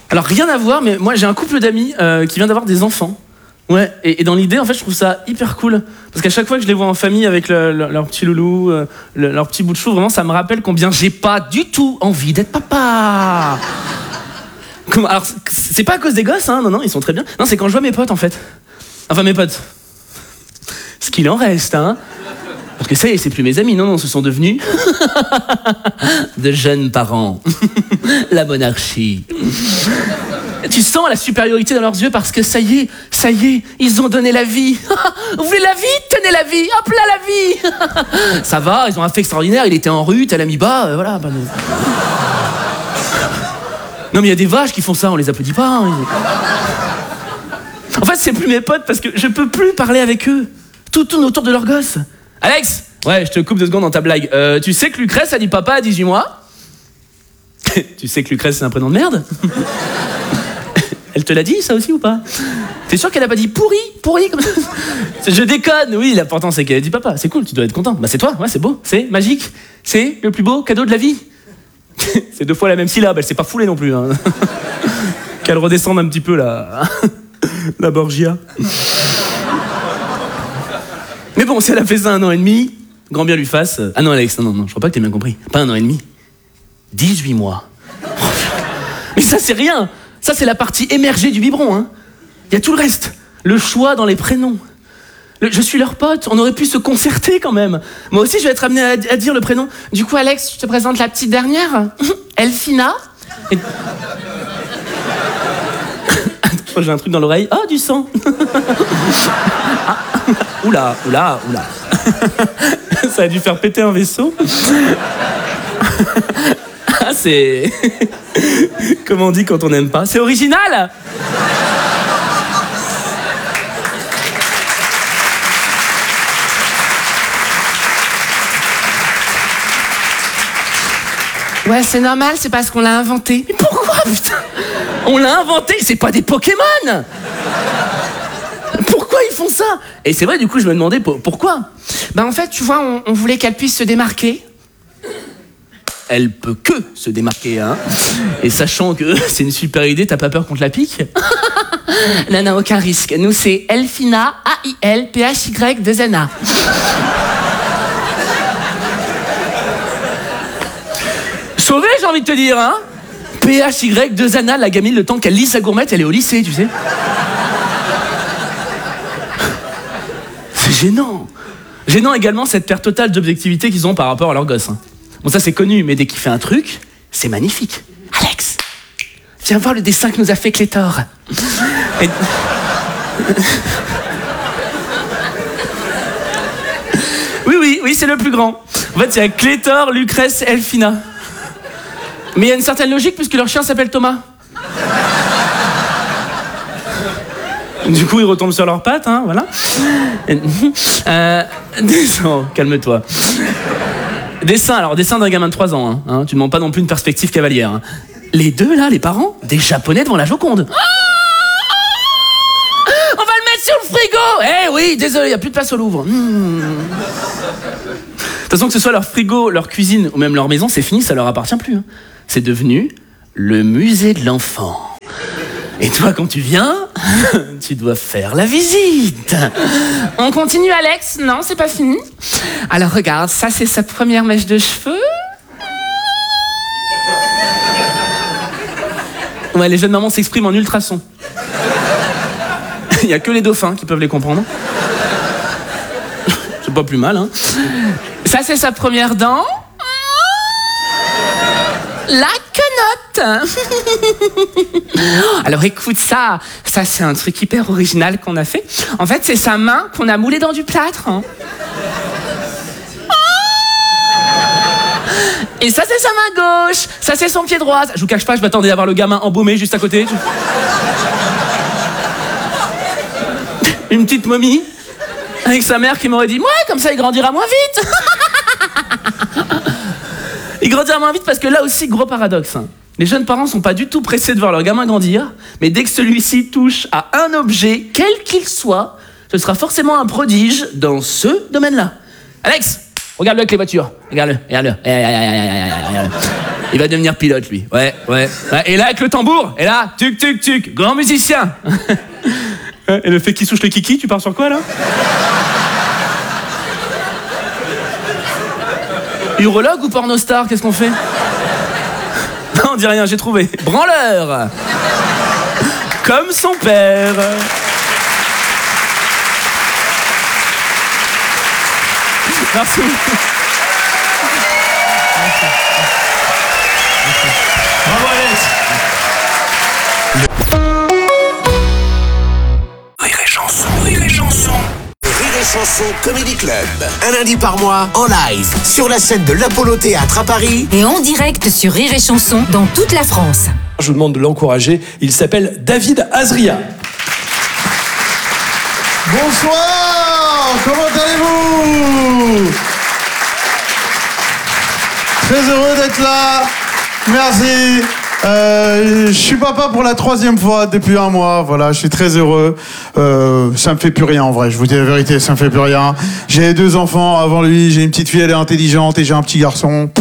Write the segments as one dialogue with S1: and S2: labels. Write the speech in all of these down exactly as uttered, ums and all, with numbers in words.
S1: Alors rien à voir, mais moi j'ai un couple d'amis euh, qui vient d'avoir des enfants. Ouais, et, et dans l'idée, en fait, je trouve ça hyper cool. Parce qu'à chaque fois que je les vois en famille avec le, le, leur petit loulou, euh, le, leur petit bout de chou, vraiment, ça me rappelle combien j'ai pas du tout envie d'être papa. Comme, alors, c'est pas à cause des gosses, hein, non, non, ils sont très bien. Non, c'est quand je vois mes potes, en fait. Enfin, mes potes. Ce qu'il en reste, hein. Parce que ça y est, c'est plus mes amis, non, non, ce sont devenus de jeunes parents. La monarchie. Tu sens la supériorité dans leurs yeux parce que ça y est, ça y est, ils ont donné la vie. Vous voulez la vie? Tenez la vie, hop là la vie. Ça va, ils ont un fait extraordinaire, il était en rue, t'as la mis bas, euh, voilà. Bah, non. non mais il y a des vaches qui font ça, on les applaudit pas. Hein. En fait, c'est plus mes potes parce que je peux plus parler avec eux. Tout tourne autour de leurs gosses. Alex, ouais, je te coupe deux secondes dans ta blague. Euh, tu sais que Lucrèce a dit papa à dix-huit mois? Tu sais que Lucrèce c'est un prénom de merde? Elle te l'a dit, ça aussi, ou pas? T'es sûr qu'elle a pas dit pourri, pourri comme ça? Je déconne, oui, l'important c'est qu'elle a dit papa. C'est cool, tu dois être content. Bah c'est toi, ouais, c'est beau, c'est magique. C'est le plus beau cadeau de la vie. C'est deux fois la même syllabe, elle s'est pas foulée non plus. Hein. Qu'elle redescende un petit peu, la... la Borgia. Mais bon, si elle a fait ça un an et demi, grand bien lui fasse... Ah non, Alex, non, non, non, je crois pas que t'aies bien compris. Pas un an et demi. dix-huit mois. Mais ça, c'est rien. Ça, c'est la partie émergée du biberon. Hein. Il y a tout le reste. Le choix dans les prénoms. Le, je suis leur pote. On aurait pu se concerter quand même. Moi aussi, je vais être amené à, à dire le prénom. Du coup, Alex, je te présente la petite dernière. Elfina. Et... Attends, j'ai un truc dans l'oreille. Oh, du sang. Ah. Oula, oula, oula. Ça a dû faire péter un vaisseau. Ah, c'est... Comment on dit quand on n'aime pas? C'est original. Ouais, c'est normal, c'est parce qu'on l'a inventé. Mais pourquoi, putain? On l'a inventé, c'est pas des Pokémon. Pourquoi ils font ça? Et c'est vrai, du coup, je me demandais pour, pourquoi. Bah en fait, tu vois, on, on voulait qu'elle puisse se démarquer. Elle peut que se démarquer, hein. Et sachant que c'est une super idée, t'as pas peur qu'on te la pique? Non, non, aucun risque. Nous, c'est Elfina, A I L P H Y deux N A. Sauvé, j'ai envie de te dire, hein. P H Y deux N A, la gamine, le temps qu'elle lit sa gourmette, elle est au lycée, tu sais. C'est gênant. Gênant également cette perte totale d'objectivité qu'ils ont par rapport à leurs gosses, hein. Bon, ça c'est connu, mais dès qu'il fait un truc, c'est magnifique. Alex, viens voir le dessin que nous a fait Clétor. Et... Oui, oui, oui, c'est le plus grand. En fait, il y a Clétor, Lucrèce, Elfina. Mais il y a une certaine logique puisque leur chien s'appelle Thomas. Du coup, ils retombent sur leurs pattes, hein, voilà. Euh... Non, calme-toi. Dessin, alors dessin d'un gamin de trois ans, hein, hein, tu ne demandes pas non plus une perspective cavalière. Hein. Les deux là, les parents, des Japonais devant la Joconde. Ah, on va le mettre sur le frigo. Eh oui, désolé, il n'y a plus de place au Louvre. Mmh. De toute façon, que ce soit leur frigo, leur cuisine ou même leur maison, c'est fini, ça leur appartient plus. Hein. C'est devenu le musée de l'enfant. Et toi, quand tu viens, tu dois faire la visite. On continue, Alex? Non, c'est pas fini. Alors, regarde, ça, c'est sa première mèche de cheveux. Ouais, les jeunes mamans s'expriment en ultrasons. Il n'y a que les dauphins qui peuvent les comprendre. C'est pas plus mal, hein. Ça, c'est sa première dent. La quenotte. Alors écoute ça, ça c'est un truc hyper original qu'on a fait. En fait, c'est sa main qu'on a moulée dans du plâtre. Hein. Et ça c'est sa main gauche, ça c'est son pied droit. Je vous cache pas, je m'attendais à voir le gamin embaumé juste à côté. Une petite momie avec sa mère qui m'aurait dit « Ouais, comme ça il grandira moins vite !» Il grandira moins vite parce que là aussi, gros paradoxe. Hein. Les jeunes parents sont pas du tout pressés de voir leur gamin grandir, mais dès que celui-ci touche à un objet, quel qu'il soit, ce sera forcément un prodige dans ce domaine-là. Alex, regarde-le avec les voitures. Regarde-le, regarde-le. regarde-le. Il va devenir pilote, lui. Ouais, ouais. Et là, avec le tambour, et là, tuc, tuc, tuc, grand musicien. Et le fait qu'il souche le kiki, tu pars sur quoi, là? Urologue ou pornostar, qu'est-ce qu'on fait? Non, on dit rien, j'ai trouvé. Branleur. Comme son père. Merci.
S2: Bravo Alex.
S3: Rire et chanson, rire et chanson. Rire et chanson Comedy Club. Un lundi par mois, en live, sur la scène de l'Apollo Théâtre à Paris.
S4: Et en direct sur Rire et chanson dans toute la France.
S2: Je vous demande de l'encourager. Il s'appelle David Azria.
S5: Bonsoir, comment allez-vous? Très heureux d'être là, merci. Euh, je suis papa pour la troisième fois depuis un mois, voilà, je suis très heureux. Euh, ça me fait plus rien en vrai, je vous dis la vérité, ça me fait plus rien. J'ai deux enfants avant lui, j'ai une petite fille, elle est intelligente, et j'ai un petit garçon.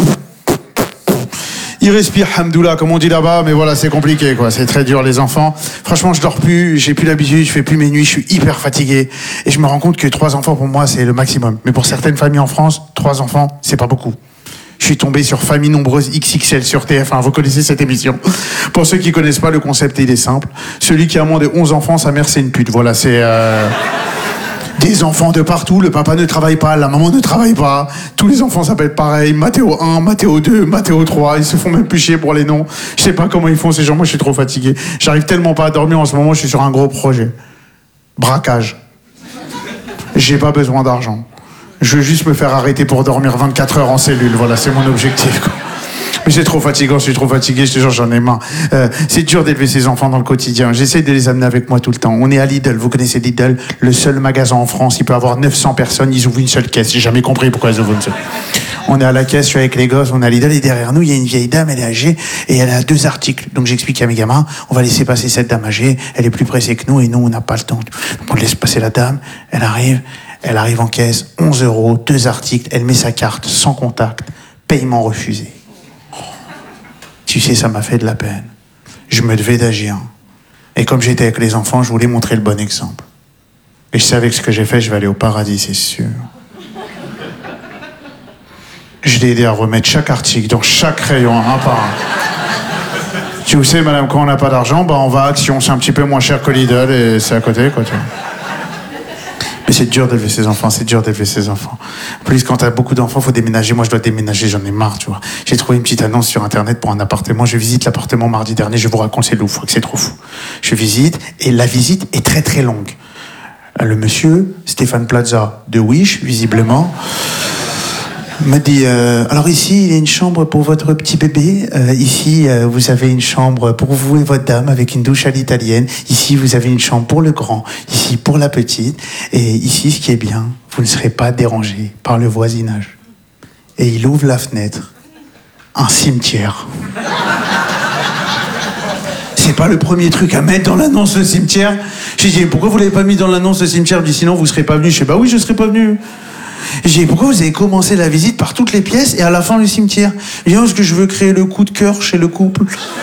S5: Il respire, hamdoullah, comme on dit là-bas, mais voilà, c'est compliqué, quoi. C'est très dur, les enfants. Franchement, je dors plus, j'ai plus l'habitude, je fais plus mes nuits, je suis hyper fatigué. Et je me rends compte que trois enfants, pour moi, c'est le maximum. Mais pour certaines familles en France, trois enfants, c'est pas beaucoup. Je suis tombé sur Famille Nombreuse X X L sur T F un. Vous connaissez cette émission. Pour ceux qui connaissent pas, le concept, il est simple. Celui qui a moins de onze enfants, sa mère, c'est une pute. Voilà, c'est... Euh... Des enfants de partout, le papa ne travaille pas, la maman ne travaille pas. Tous les enfants s'appellent pareil, Mathéo un, Mathéo deux, Mathéo trois, ils se font même plus chier pour les noms. Je sais pas comment ils font ces gens, moi je suis trop fatigué. J'arrive tellement pas à dormir en ce moment, je suis sur un gros projet. Braquage. J'ai pas besoin d'argent. Je veux juste me faire arrêter pour dormir vingt-quatre heures en cellule, voilà, c'est mon objectif, quoi. Mais c'est trop fatigant, je suis trop fatigué, je te jure, j'en ai marre. Euh, c'est dur d'élever ses enfants dans le quotidien. J'essaie de les amener avec moi tout le temps. On est à Lidl, vous connaissez Lidl, le seul magasin en France, il peut avoir neuf cents personnes, ils ouvrent une seule caisse. J'ai jamais compris pourquoi ils ouvrent une seule. On est à la caisse, je suis avec les gosses, on est à Lidl, et derrière nous, il y a une vieille dame, elle est âgée, et elle a deux articles. Donc j'explique à mes gamins, on va laisser passer cette dame âgée, elle est plus pressée que nous, et nous, on n'a pas le temps. Donc on laisse passer la dame, elle arrive, elle arrive en caisse, onze euros, deux articles, elle met sa carte, sans contact, paiement refusé. Tu sais, ça m'a fait de la peine. Je me devais d'agir. Et comme j'étais avec les enfants, je voulais montrer le bon exemple. Et je savais que ce que j'ai fait, je vais aller au paradis, c'est sûr. Je l'ai aidé à remettre chaque article dans chaque rayon, un par un. Tu sais, madame, quand on n'a pas d'argent, bah on va à Action, c'est un petit peu moins cher que Lidl et c'est à côté, quoi, tu vois. Mais c'est dur d'élever ses enfants, c'est dur d'élever ses enfants. En plus, quand t'as beaucoup d'enfants, faut déménager. Moi, je dois déménager, j'en ai marre, tu vois. J'ai trouvé une petite annonce sur Internet pour un appartement. Je visite l'appartement mardi dernier, je vous raconte, c'est loufoque, c'est trop fou. Je visite, et la visite est très très longue. Le monsieur, Stéphane Plaza, de Wish, visiblement, m'a dit, euh, alors ici, il y a une chambre pour votre petit bébé. Euh, ici, euh, vous avez une chambre pour vous et votre dame avec une douche à l'italienne. Ici, vous avez une chambre pour le grand. Ici, pour la petite. Et ici, ce qui est bien, vous ne serez pas dérangé par le voisinage. Et il ouvre la fenêtre. Un cimetière. C'est pas le premier truc à mettre dans l'annonce, le cimetière. J'ai dit, pourquoi vous l'avez pas mis dans l'annonce, le cimetière? Il me dit, sinon, vous serez pas venu. Je sais, bah oui, je serais pas venu. J'ai dit, pourquoi vous avez commencé la visite par toutes les pièces et à la fin le cimetière? J'ai dit, parce que je veux créer le coup de cœur chez le couple.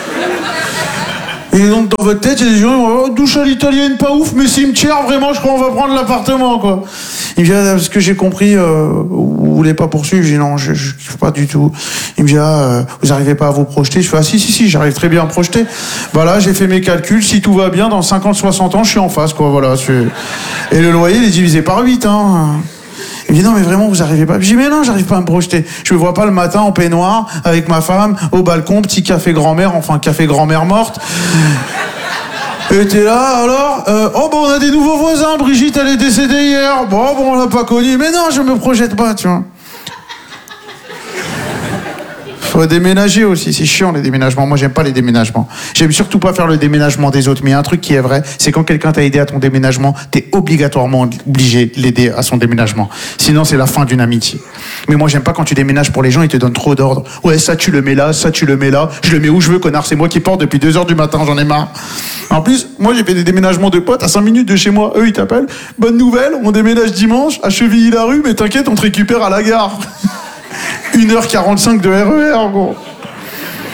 S5: Et donc dans votre tête, il y a des gens, oh, douche à l'italienne, pas ouf, mais cimetière, vraiment, je crois qu'on va prendre l'appartement, quoi. Il me dit, ah, parce que j'ai compris, euh, vous voulez pas poursuivre? J'ai dit, non, je, je kiffe pas du tout. Il me dit, ah, euh, vous arrivez pas à vous projeter? Je fais, ah, si, si, si, j'arrive très bien à me projeter. Voilà, j'ai fait mes calculs, si tout va bien, dans cinquante soixante ans, je suis en face, quoi, voilà. Et le loyer, il est divisé par huit, hein. Il me dit, non, mais vraiment, vous arrivez pas? Je dis, mais non, j'arrive pas à me projeter. Je me vois pas le matin en peignoir, avec ma femme, au balcon, petit café grand-mère, enfin, café grand-mère morte. Et t'es là, alors euh, oh, bon, on a des nouveaux voisins, Brigitte, elle est décédée hier. Bon, bon, on l'a pas connue. Mais non, je me projette pas, tu vois. Faut déménager aussi, c'est chiant les déménagements. Moi, j'aime pas les déménagements. J'aime surtout pas faire le déménagement des autres. Mais il y a un truc qui est vrai, c'est quand quelqu'un t'a aidé à ton déménagement, t'es obligatoirement obligé de l'aider à son déménagement. Sinon, c'est la fin d'une amitié. Mais moi, j'aime pas quand tu déménages pour les gens, ils te donnent trop d'ordres. Ouais, ça tu le mets là, ça tu le mets là. Je le mets où je veux, connard. C'est moi qui porte depuis deux heures du matin, j'en ai marre. En plus, moi, j'ai fait des déménagements de potes à cinq minutes de chez moi. Eux, ils t'appellent. Bonne nouvelle, on déménage dimanche à Chevilly-la-Rue, mais t'inquiète, on te récupère à la gare. une heure quarante-cinq de R E R, gros.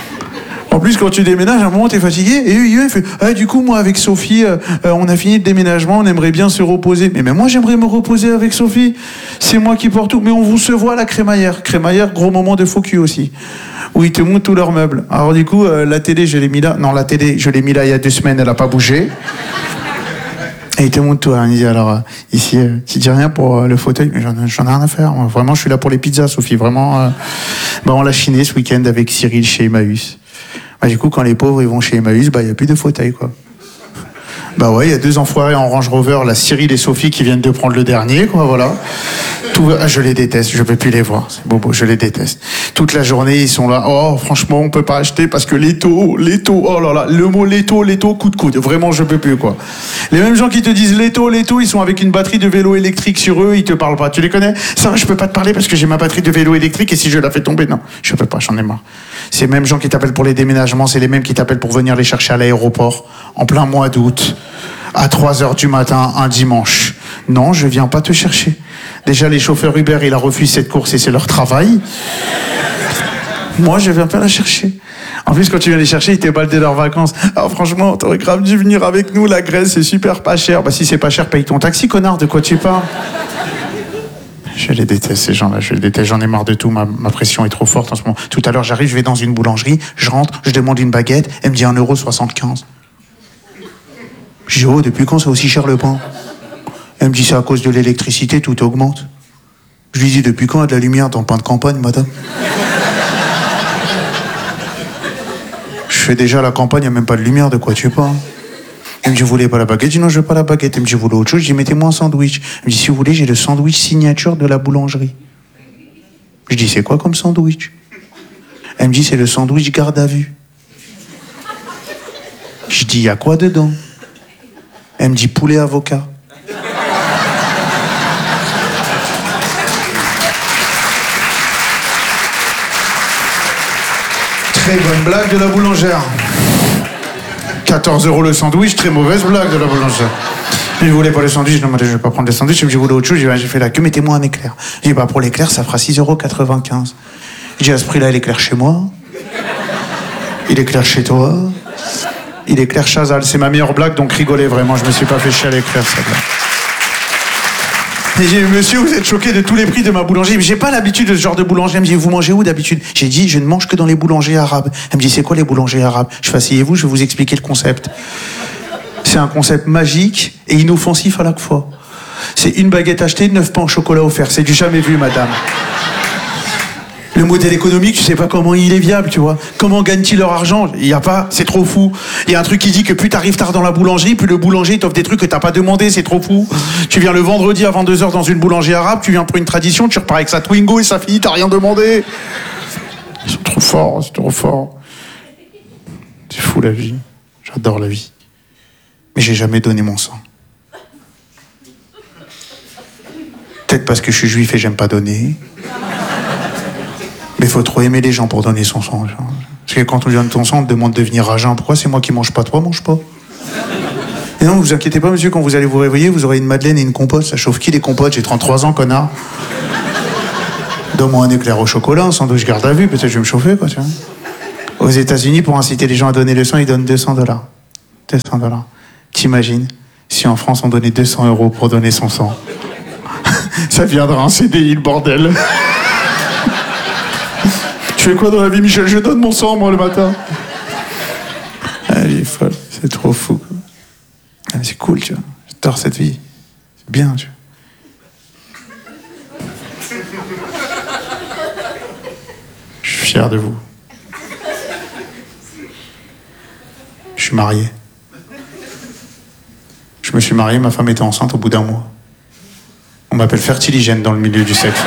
S5: En plus, quand tu déménages, à un moment, t'es fatigué. Et lui, il fait ah, du coup, moi, avec Sophie, euh, euh, on a fini le déménagement, on aimerait bien se reposer. Mais même moi, j'aimerais me reposer avec Sophie. C'est moi qui porte tout. Mais on vous se voit à la crémaillère. Crémaillère, gros moment de faux cul aussi. Où ils te montrent tous leurs meubles. Alors, du coup, euh, la télé, je l'ai mis là. Non, la télé, je l'ai mis là il y a deux semaines, elle a pas bougé. Et il te montre tout. Il dit alors, euh, ici, euh, tu dis rien pour euh, le fauteuil, mais j'en, j'en ai rien à faire. Moi. Vraiment, je suis là pour les pizzas, Sophie. Vraiment. Euh... Bah, on l'a chiné ce week-end avec Cyril chez Emmaüs. Bah, du coup, quand les pauvres ils vont chez Emmaüs, bah, il n'y a plus de fauteuil, quoi. Bah ouais, il y a deux enfoirés en Range Rover, la Cyril et Sophie, qui viennent de prendre le dernier, quoi, voilà. Tout... Ah, je les déteste, je peux plus les voir. C'est bobo, je les déteste. Toute la journée, ils sont là. Oh, franchement, on peut pas acheter parce que les taux, les taux, oh là là, le mot les taux, les taux, coup de coude. Vraiment, je peux plus, quoi. Les mêmes gens qui te disent les taux, les taux, ils sont avec une batterie de vélo électrique sur eux, ils te parlent pas. Tu les connais? Ça va, je peux pas te parler parce que j'ai ma batterie de vélo électrique et si je la fais tomber, non, je peux pas, j'en ai marre. C'est les mêmes gens qui t'appellent pour les déménagements, c'est les mêmes qui t'appellent pour venir les chercher à l'aéroport en plein mois d'août, à trois heures du matin, un dimanche. Non, je viens pas te chercher. Déjà, les chauffeurs Uber, ils refusent cette course et c'est leur travail. Moi, je viens pas la chercher. En plus, quand tu viens les chercher, ils t'éballent dès leurs vacances. Alors franchement, t'aurais grave dû venir avec nous, la Grèce, c'est super pas cher. Bah si c'est pas cher, paye ton taxi, connard, de quoi tu parles? Je les déteste, ces gens-là, je les déteste, j'en ai marre de tout, ma, ma pression est trop forte en ce moment. Tout à l'heure, j'arrive, je vais dans une boulangerie, je rentre, je demande une baguette, elle me dit un euro soixante-quinze. Je dis, oh, depuis quand c'est aussi cher le pain? Elle me dit, c'est à cause de l'électricité, tout augmente. Je lui dis, depuis quand il y a de la lumière dans le pain de campagne, madame? Je fais déjà la campagne, il n'y a même pas de lumière, de quoi tu parles? Elle me dit, vous voulez pas la baguette? Je dis, non, je veux pas la baguette. Elle me dit, vous voulez autre chose? Je dis, mettez-moi un sandwich. Elle me dit, si vous voulez, j'ai le sandwich signature de la boulangerie. Je dis, c'est quoi comme sandwich? Elle me dit, c'est le sandwich garde à vue. Je dis, il y a quoi dedans? Elle me dit, poulet avocat. Très bonne blague de la boulangère. quatorze euros le sandwich, très mauvaise blague de la boulangère. Je ne voulais pas le sandwich, non, je ne vais pas prendre le sandwich. Je me dis, vous voulez autre chose? J'ai fait la queue, mettez-moi un éclair. J'ai dit, bah, pour l'éclair, ça fera six euros quatre-vingt-quinze. J'ai dit, à ce prix-là, il éclaire chez moi. Il éclaire chez toi. Il éclaire Chazal. C'est ma meilleure blague, donc rigolez vraiment. Je me suis pas fait chier à l'éclair, ça blague. Et j'ai dit, monsieur, vous êtes choqué de tous les prix de ma boulangerie. J'ai pas l'habitude de ce genre de boulangerie. Elle me dit, vous mangez où d'habitude? J'ai dit, je ne mange que dans les boulangers arabes. Elle me dit, c'est quoi les boulangers arabes? Je fais, asseyez-vous, je vais vous expliquer le concept. C'est un concept magique et inoffensif à la fois. C'est une baguette achetée, neuf pains au chocolat offerts. C'est du jamais vu, madame. Le modèle économique, tu sais pas comment il est viable, tu vois. Comment gagnent-ils leur argent? Il y a pas, c'est trop fou. Il y a un truc qui dit que plus t'arrives tard dans la boulangerie, plus le boulanger t'offre des trucs que t'as pas demandé, c'est trop fou. Tu viens le vendredi à vingt-deux heures dans une boulangerie arabe, tu viens pour une tradition, tu repars avec sa Twingo et sa fille, t'as rien demandé. Ils sont trop forts, c'est trop fort. C'est fou la vie. J'adore la vie. Mais j'ai jamais donné mon sang. Peut-être parce que je suis juif et j'aime pas donner. Mais il faut trop aimer les gens pour donner son sang. Genre. Parce que quand on donne ton sang, on te demande de venir à jeun. Pourquoi c'est moi qui mange pas? Toi, mange pas. Et non, vous inquiétez pas, monsieur, quand vous allez vous réveiller, vous aurez une madeleine et une compote. Ça chauffe qui les compotes? J'ai trente-trois ans, connard. Donne-moi un éclair au chocolat, un sandwich garde à vue, peut-être que je vais me chauffer, quoi, tu vois. Aux États-Unis, pour inciter les gens à donner le sang, ils donnent deux cents dollars. deux cents dollars. T'imagines si en France on donnait deux cents euros pour donner son sang? Ça viendra un C D I, le bordel. Tu fais quoi dans la vie, Michel? Je donne mon sang, moi, le matin. Elle est folle, c'est trop fou. Ah, c'est cool, tu vois. J'adore cette vie. C'est bien, tu vois. Je suis fier de vous. Je suis marié. Je me suis marié, ma femme était enceinte au bout d'un mois. On m'appelle fertiligène dans le milieu du sexe.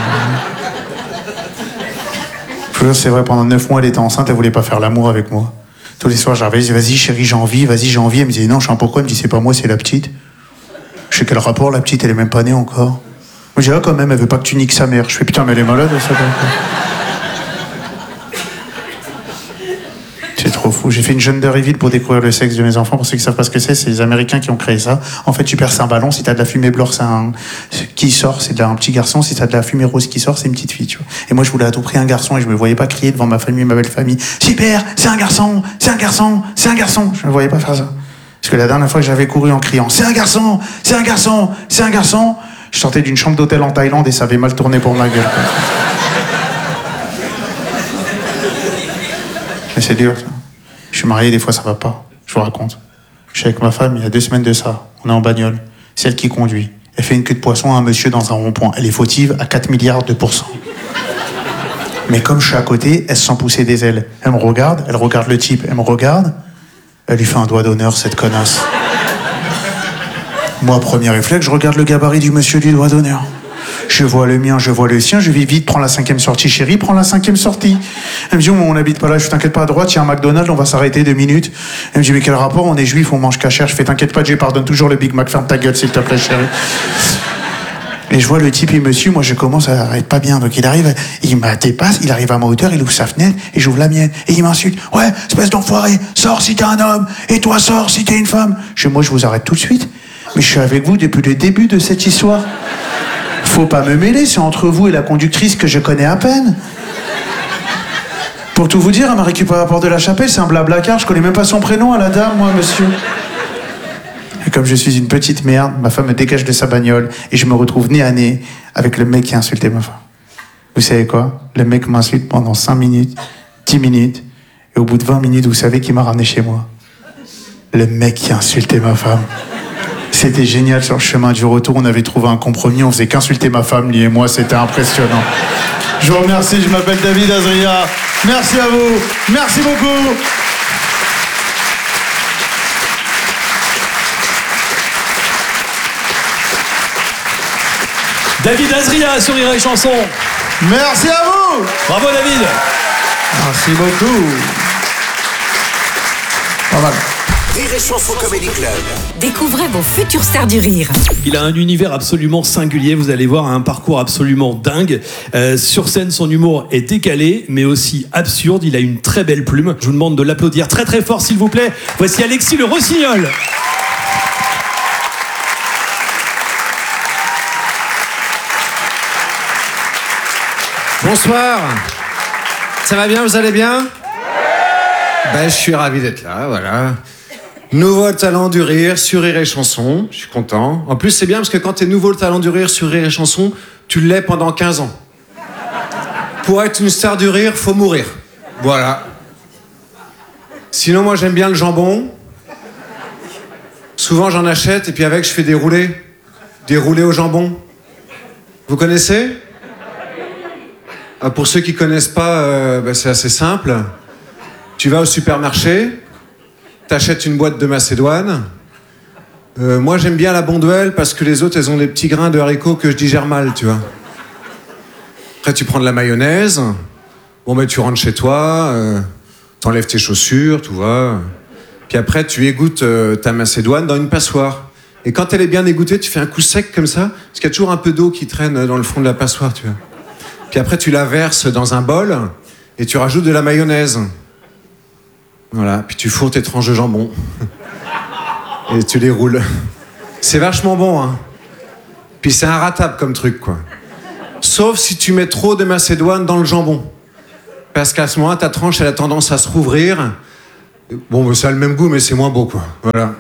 S5: Je vous jure, c'est vrai, pendant neuf mois, elle était enceinte, elle voulait pas faire l'amour avec moi. Tous les soirs, j'arrivais, je disais, vas-y chérie, j'ai envie, vas-y, j'ai envie. Elle me disait, non, je sais pas pourquoi. Elle me dit, c'est pas moi, c'est la petite. Je sais quel rapport, la petite, elle est même pas née encore. Moi, je dis, ah, quand même, elle veut pas que tu niques sa mère. Je fais, putain, mais elle est malade, ça. C'est trop trop fou. J'ai fait une gender reveal pour découvrir le sexe de mes enfants. Pour ceux qui savent pas ce que c'est, c'est les Américains qui ont créé ça. En fait, tu perces un ballon. Si t'as de la fumée blanche, c'est un qui sort, c'est de la- un petit garçon. Si t'as de la fumée rose qui sort, c'est une petite fille. Tu vois. Et moi, je voulais à tout prix un garçon et je me voyais pas crier devant ma famille, ma belle famille. Super, c'est un garçon, c'est un garçon, c'est un garçon. Je me voyais pas faire ça. Parce que la dernière fois que j'avais couru en criant, c'est un garçon, c'est un garçon, c'est un garçon, je sortais d'une chambre d'hôtel en Thaïlande et ça avait mal tourné pour ma gueule. Quoi. Mais c'est dur, ça. Je suis marié, des fois ça va pas. Je vous raconte. Je suis avec ma femme, il y a deux semaines de ça. On est en bagnole. C'est elle qui conduit. Elle fait une queue de poisson à un monsieur dans un rond-point. Elle est fautive à quatre milliards de pourcents. Mais comme je suis à côté, elle se sent pousser des ailes. Elle me regarde, elle regarde le type, elle me regarde. Elle lui fait un doigt d'honneur, cette connasse. Moi, premier réflexe, je regarde le gabarit du monsieur du doigt d'honneur. Je vois le mien, je vois le sien, je vais vite, prends la cinquième sortie, chérie, prends la cinquième sortie. Elle me dit, oh, on n'habite pas là, je t'inquiète pas, à droite, il y a un McDonald's, on va s'arrêter deux minutes. Elle me dit, mais quel rapport, on est juif, on mange cachère. Je fais, t'inquiète pas, je pardonne toujours le Big Mac, ferme ta gueule, s'il te plaît, chérie. Et je vois le type, il me suit, moi je commence à être pas bien. Donc il arrive, il me dépasse, il arrive à ma hauteur, il ouvre sa fenêtre, et j'ouvre la mienne. Et il m'insulte. Ouais, espèce d'enfoiré, sors si t'es un homme, et toi sors si t'es une femme. Je dis, moi je vous arrête tout de suite. Mais je suis avec vous depuis le début de cette histoire. Faut pas me mêler, c'est entre vous et la conductrice que je connais à peine. Pour tout vous dire, elle m'a récupéré à la porte de la chapelle, c'est un blablacar, je connais même pas son prénom à la dame, moi, monsieur. Et comme je suis une petite merde, ma femme me dégage de sa bagnole et je me retrouve nez à nez avec le mec qui a insulté ma femme. Vous savez quoi? Le mec m'insulte pendant cinq minutes, dix minutes, et au bout de vingt minutes, vous savez qui m'a ramené chez moi? Le mec qui a insulté ma femme. C'était génial, sur le chemin du retour, on avait trouvé un compromis, on faisait qu'insulter ma femme, lui et moi, c'était impressionnant. Je vous remercie, je m'appelle David Azria. Merci à vous, merci beaucoup.
S2: David Azria sur Rire et Chanson.
S5: Merci à vous.
S2: Bravo David.
S5: Merci beaucoup. Pas mal.
S3: Rire et Chanson Comedy Club.
S4: Découvrez vos futures stars du rire.
S2: Il a un univers absolument singulier, vous allez voir, un parcours absolument dingue. Euh, sur scène, son humour est décalé, mais aussi absurde. Il a une très belle plume. Je vous demande de l'applaudir très très fort, s'il vous plaît. Voici Alexis Le Rossignol.
S6: Bonsoir. Ça va bien, vous allez bien? Ben, je suis ravi d'être là, voilà. Nouveau talent du rire sur Rire et Chanson, je suis content. En plus, c'est bien parce que quand t'es nouveau le talent du rire sur Rire et Chanson, tu l'es pendant quinze ans. Pour être une star du rire, faut mourir. Voilà. Sinon, moi, j'aime bien le jambon. Souvent, j'en achète et puis avec, je fais des roulés. Des roulés au jambon. Vous connaissez? Ah, pour ceux qui connaissent pas, euh, bah, c'est assez simple. Tu vas au supermarché, t'achètes une boîte de macédoine. Euh, moi, j'aime bien la Bonduelle parce que les autres, elles ont des petits grains de haricots que je digère mal, tu vois. Après, tu prends de la mayonnaise. Bon, ben, tu rentres chez toi, euh, t'enlèves tes chaussures, tu vois. Puis après, tu égouttes euh, ta macédoine dans une passoire. Et quand elle est bien égouttée, tu fais un coup sec comme ça, parce qu'il y a toujours un peu d'eau qui traîne dans le fond de la passoire, tu vois. Puis après, tu la verses dans un bol et tu rajoutes de la mayonnaise. Voilà, puis tu fourres tes tranches de jambon. Et tu les roules. C'est vachement bon, hein. Puis c'est inratable comme truc, quoi. Sauf si tu mets trop de macédoine dans le jambon. Parce qu'à ce moment-là, ta tranche, elle a tendance à se rouvrir. Bon, bah, ça a le même goût, mais c'est moins beau, quoi. Voilà.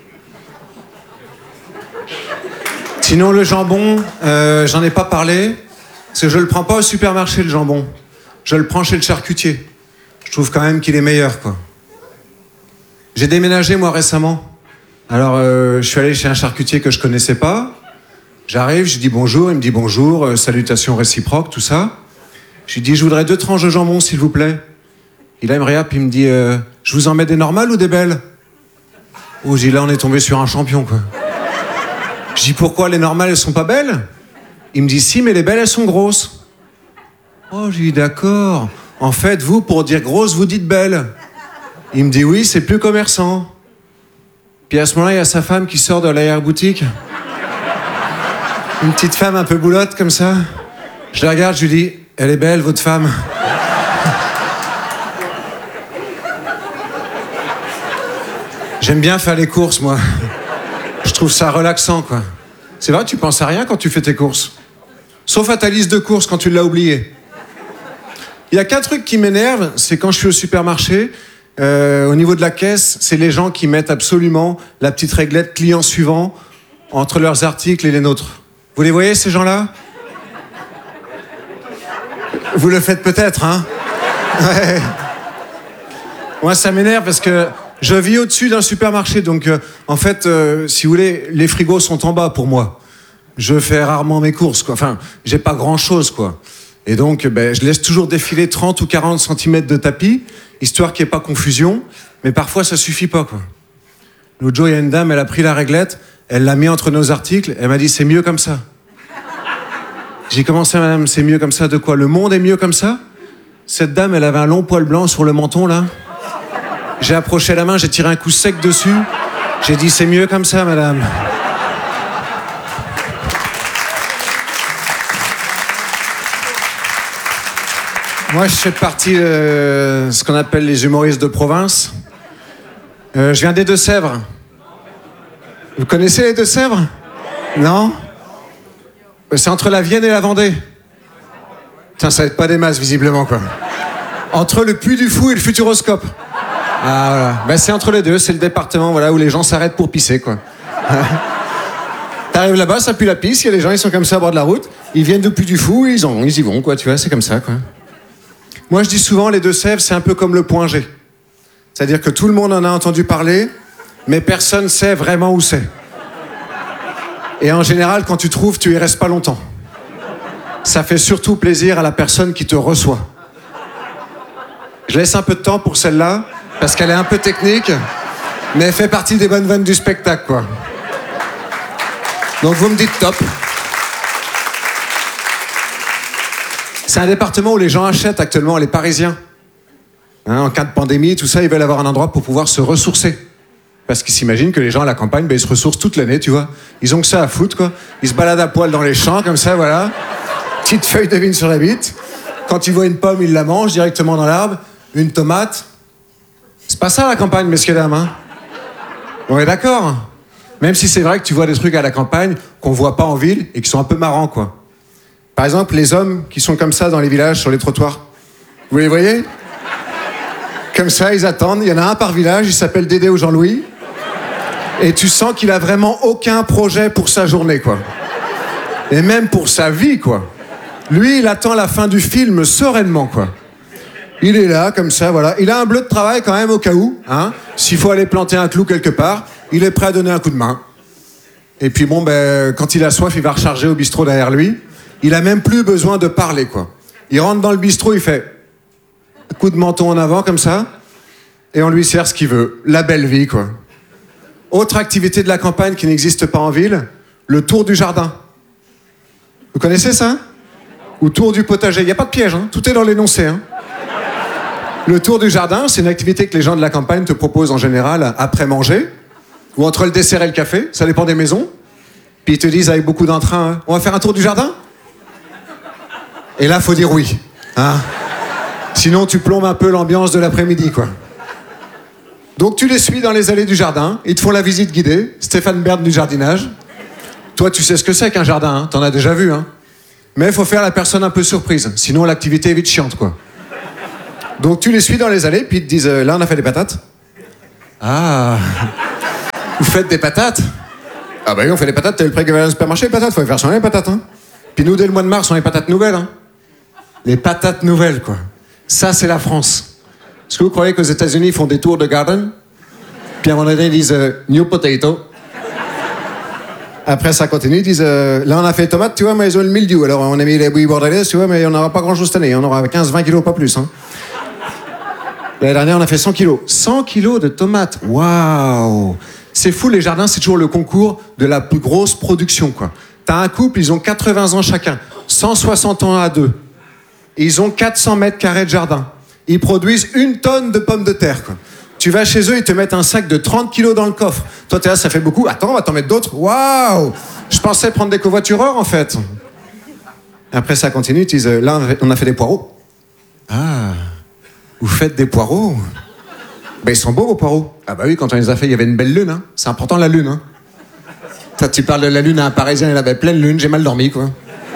S6: Sinon, le jambon, euh, j'en ai pas parlé. Parce que je le prends pas au supermarché, le jambon. Je le prends chez le charcutier. Je trouve quand même qu'il est meilleur, quoi. J'ai déménagé, moi, récemment. Alors, euh, je suis allé chez un charcutier que je connaissais pas. J'arrive, je dis bonjour, il me dit bonjour, euh, salutations réciproques, tout ça. Je lui dis, je voudrais deux tranches de jambon, s'il vous plaît. Il me regarde, puis il me dit, euh, je vous en mets des normales ou des belles? Oh, je dis, là, on est tombé sur un champion, quoi. Je dis, pourquoi les normales, elles sont pas belles? Il me dit, si, mais les belles, elles sont grosses. Oh, je dis, d'accord. En fait, vous, pour dire grosse, vous dites belle. Il me dit, oui, c'est plus commerçant. Puis à ce moment-là, il y a sa femme qui sort de l'arrière-boutique. Une petite femme un peu boulotte, comme ça. Je la regarde, je lui dis, elle est belle, votre femme. J'aime bien faire les courses, moi. Je trouve ça relaxant, quoi. C'est vrai, tu penses à rien quand tu fais tes courses. Sauf à ta liste de courses quand tu l'as oubliée. Il y a qu'un truc qui m'énerve, c'est quand je suis au supermarché, euh, au niveau de la caisse, c'est les gens qui mettent absolument la petite réglette client suivant entre leurs articles et les nôtres. Vous les voyez, ces gens-là? Vous le faites peut-être, hein? Ouais. Moi, ça m'énerve parce que je vis au-dessus d'un supermarché, donc euh, en fait, euh, si vous voulez, les frigos sont en bas pour moi. Je fais rarement mes courses, quoi. Enfin, j'ai pas grand-chose, quoi. Et donc, ben, je laisse toujours défiler trente ou quarante centimètres de tapis, histoire qu'il n'y ait pas confusion, mais parfois, ça suffit pas, quoi. L'autre jour, il y a une dame, elle a pris la réglette, elle l'a mis entre nos articles, elle m'a dit, c'est mieux comme ça. J'ai commencé, madame, c'est mieux comme ça de quoi? Le monde est mieux comme ça? Cette dame, elle avait un long poil blanc sur le menton, là. J'ai approché la main, j'ai tiré un coup sec dessus. J'ai dit, c'est mieux comme ça, madame. Moi, je fais partie de ce qu'on appelle les humoristes de province. Euh, je viens des Deux-Sèvres. Vous connaissez les Deux-Sèvres? Non? C'est entre la Vienne et la Vendée. Putain, ça va être pas des masses, visiblement, quoi. Entre le Puy du Fou et le Futuroscope. Ah, voilà. Ben, c'est entre les deux, c'est le département, voilà, où les gens s'arrêtent pour pisser, quoi. T'arrives là-bas, ça pue la pisse, il y a des gens, ils sont comme ça à bord de la route, ils viennent du Puy du Fou, ils, en, ils y vont, quoi, tu vois, c'est comme ça, quoi. Moi, je dis souvent, les Deux-Sèvres, c'est un peu comme le point G. C'est-à-dire que tout le monde en a entendu parler, mais personne sait vraiment où c'est. Et en général, quand tu trouves, tu y restes pas longtemps. Ça fait surtout plaisir à la personne qui te reçoit. Je laisse un peu de temps pour celle-là, parce qu'elle est un peu technique, mais elle fait partie des bonnes vannes du spectacle, quoi. Donc vous me dites top. C'est un département où les gens achètent actuellement, les Parisiens. Hein, en cas de pandémie, tout ça, ils veulent avoir un endroit pour pouvoir se ressourcer. Parce qu'ils s'imaginent que les gens à la campagne, ben, ils se ressourcent toute l'année, tu vois. Ils ont que ça à foutre, quoi. Ils se baladent à poil dans les champs, comme ça, voilà. Petite feuille de vigne sur la bite. Quand ils voient une pomme, ils la mangent directement dans l'arbre. Une tomate. C'est pas ça la campagne, messieurs dames, hein. On est d'accord? Même si c'est vrai que tu vois des trucs à la campagne qu'on voit pas en ville et qui sont un peu marrants, quoi. Par exemple, les hommes qui sont comme ça dans les villages, sur les trottoirs. Vous les voyez? Comme ça, ils attendent. Il y en a un par village, il s'appelle Dédé ou Jean-Louis. Et tu sens qu'il a vraiment aucun projet pour sa journée, quoi. Et même pour sa vie, quoi. Lui, il attend la fin du film sereinement, quoi. Il est là, comme ça, voilà. Il a un bleu de travail quand même au cas où, hein. S'il faut aller planter un clou quelque part, il est prêt à donner un coup de main. Et puis bon, ben, quand il a soif, il va recharger au bistrot derrière lui. Il a même plus besoin de parler, quoi. Il rentre dans le bistrot, il fait un coup de menton en avant, comme ça, et on lui sert ce qu'il veut. La belle vie, quoi. Autre activité de la campagne qui n'existe pas en ville, le tour du jardin. Vous connaissez ça? Ou tour du potager. Il n'y a pas de piège, hein. Tout est dans l'énoncé, hein. Le tour du jardin, c'est une activité que les gens de la campagne te proposent en général après manger, ou entre le dessert et le café, ça dépend des maisons. Puis ils te disent avec beaucoup d'entrain, hein, on va faire un tour du jardin? Et là, faut dire oui, hein. Sinon, tu plombes un peu l'ambiance de l'après-midi, quoi. Donc tu les suis dans les allées du jardin, ils te font la visite guidée, Stéphane Bern du jardinage. Toi, tu sais ce que c'est qu'un jardin, hein, t'en as déjà vu, hein. Mais il faut faire la personne un peu surprise, sinon l'activité est vite chiante, quoi. Donc tu les suis dans les allées, puis ils te disent, euh, là on a fait des patates. Ah, vous faites des patates? Ah bah oui, on fait des patates, t'as eu le prêt au supermarché, les patates, faut les faire sur les patates, hein. Puis nous, dès le mois de mars, on a les patates nouvelles, hein. Les patates nouvelles, quoi. Ça, c'est la France. Est-ce que vous croyez qu'aux États-Unis ils font des tours de garden? Puis à un moment donné, ils disent euh, new potato. Après, ça continue, ils disent euh, là, on a fait les tomates, tu vois, mais ils ont le mildiou. Alors, on a mis les bouillies bordelaises, tu vois, mais on n'aura pas grand-chose cette année. On aura quinze vingt kilos, pas plus, hein. L'année dernière, on a fait cent kilos. cent kilos de tomates. Waouh! C'est fou, les jardins, c'est toujours le concours de la plus grosse production, quoi. T'as un couple, ils ont quatre-vingts ans chacun, cent soixante ans à deux. Et ils ont quatre cents mètres carrés de jardin. Ils produisent une tonne de pommes de terre, quoi. Tu vas chez eux, ils te mettent un sac de trente kilos dans le coffre. Toi, t'es là, ça fait beaucoup. Attends, on va t'en mettre d'autres. Waouh! Je pensais prendre des covoitureurs, en fait. Après, ça continue, ils disent, là, on a fait des poireaux. Ah, vous faites des poireaux? Ben, ils sont beaux, vos poireaux. Ah bah oui, quand on les a fait, il y avait une belle lune. Hein. C'est important, la lune. Hein. Toi, tu parles de la lune à un Parisien, il avait pleine lune, j'ai mal dormi, quoi.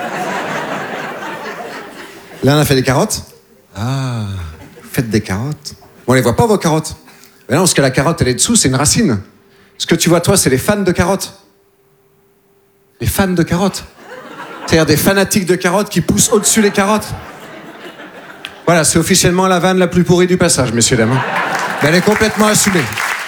S6: Là, on a fait des carottes. Ah, faites des carottes. Bon, on les voit pas, vos carottes. Mais non, parce que la carotte, elle est dessous, c'est une racine. Ce que tu vois, toi, c'est les fans de carottes. Les fans de carottes. C'est-à-dire des fanatiques de carottes qui poussent au-dessus les carottes. Voilà, c'est officiellement la vanne la plus pourrie du passage, messieurs, dames. Mais elle est complètement assumée.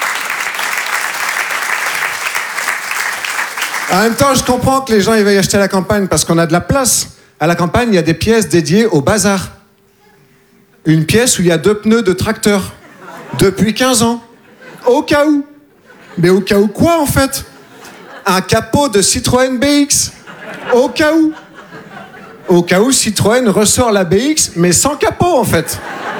S6: En même temps, je comprends que les gens ils veuillent acheter à la campagne parce qu'on a de la place. À la campagne, il y a des pièces dédiées au bazar. Une pièce où il y a deux pneus de tracteur. Depuis quinze ans. Au cas où. Mais au cas où quoi, en fait? Un capot de Citroën B X. Au cas où. Au cas où Citroën ressort la B X, mais sans capot, en fait.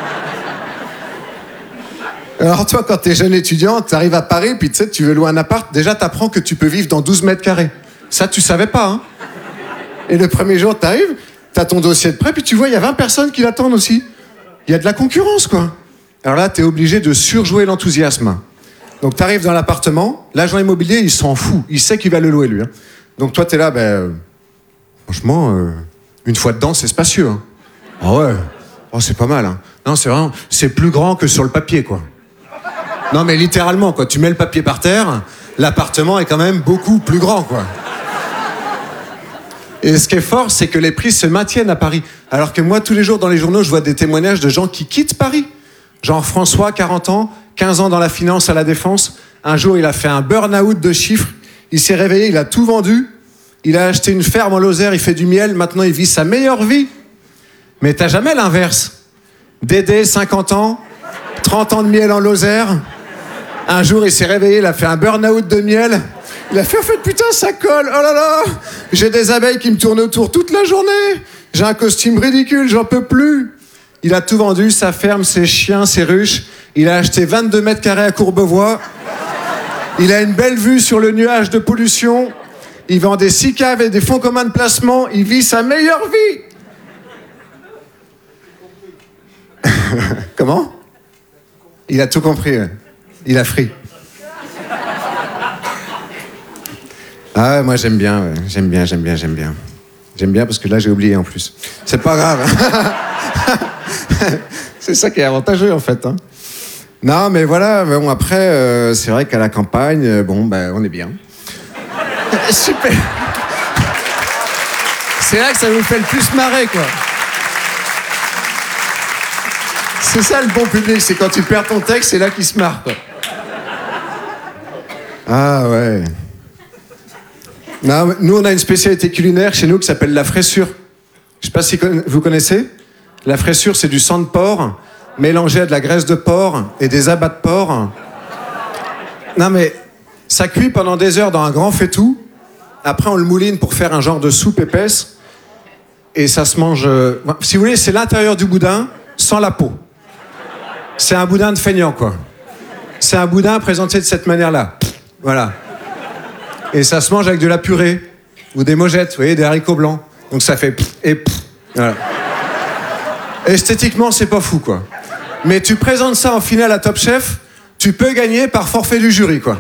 S6: Alors toi, quand t'es jeune étudiant, t'arrives à Paris, puis tu sais, tu veux louer un appart, déjà t'apprends que tu peux vivre dans douze mètres carrés. Ça, tu savais pas, hein. Et le premier jour, t'arrives, t'as ton dossier de prêt, puis tu vois, il y a vingt personnes qui l'attendent aussi. Il y a de la concurrence, quoi. Alors là, t'es obligé de surjouer l'enthousiasme. Donc t'arrives dans l'appartement, l'agent immobilier, il s'en fout. Il sait qu'il va le louer, lui. Hein. Donc toi, t'es là, ben... Euh, franchement, euh, une fois dedans, c'est spacieux. Hein. Ah ouais, oh, c'est pas mal. Hein. Non, c'est vraiment... C'est plus grand que sur le papier, quoi. Non, mais littéralement, quoi. Tu mets le papier par terre, l'appartement est quand même beaucoup plus grand, quoi. Et ce qui est fort, c'est que les prix se maintiennent à Paris. Alors que moi, tous les jours dans les journaux, je vois des témoignages de gens qui quittent Paris. Genre François, quarante ans, quinze ans dans la finance à la Défense. Un jour, il a fait un burn-out de chiffres. Il s'est réveillé, il a tout vendu. Il a acheté une ferme en Lozère, il fait du miel. Maintenant, il vit sa meilleure vie. Mais t'as jamais l'inverse. Dédé, cinquante ans, trente ans de miel en Lozère. Un jour, il s'est réveillé, il a fait un burn-out de miel. Il a fait, en fait, putain, ça colle, oh là là. J'ai des abeilles qui me tournent autour toute la journée. J'ai un costume ridicule, j'en peux plus. Il a tout vendu, sa ferme, ses chiens, ses ruches. Il a acheté vingt-deux mètres carrés à Courbevoie. Il a une belle vue sur le nuage de pollution. Il vend des six caves et des fonds communs de placement. Il vit sa meilleure vie. Comment? Il a tout compris. Ouais. Il a fri. Ah ouais, moi j'aime bien, ouais. j'aime bien, j'aime bien, j'aime bien. J'aime bien parce que là j'ai oublié en plus. C'est pas grave. C'est ça qui est avantageux en fait. Hein. Non mais voilà, bon après euh, c'est vrai qu'à la campagne, euh, bon ben on est bien. Super. C'est là que ça vous fait le plus marrer quoi. C'est ça le bon public, c'est quand tu perds ton texte, c'est là qu'il se marre quoi. Ah ouais. Non, nous, on a une spécialité culinaire chez nous qui s'appelle la fraissure. Je sais pas si vous connaissez. La fraissure, c'est du sang de porc mélangé à de la graisse de porc et des abats de porc. Non, mais ça cuit pendant des heures dans un grand faitout. Après, on le mouline pour faire un genre de soupe épaisse. Et ça se mange... Si vous voulez, c'est l'intérieur du boudin sans la peau. C'est un boudin de feignant, quoi. C'est un boudin présenté de cette manière-là. Voilà. Et ça se mange avec de la purée ou des mogettes, vous voyez, des haricots blancs. Donc ça fait pff et pff. Voilà. Esthétiquement, c'est pas fou, quoi. Mais tu présentes ça en finale à Top Chef, tu peux gagner par forfait du jury, quoi.